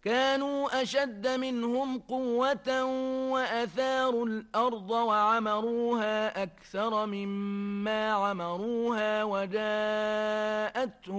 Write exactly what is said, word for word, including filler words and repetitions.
كانوا أشد منهم قوة وأثاروا الأرض وعمروها أكثر مما عمروها وجاءتهم